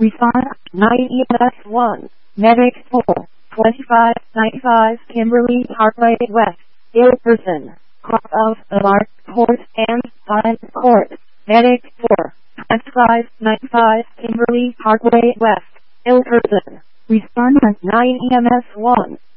Respond 9 EMS 1. Medic 4. 2595 Kimberly Parkway West. Ill person. Cross of Lark Court and Vine Court. Medic 4. 2595 Kimberly Parkway West. Ill person. Respond 9 EMS 1.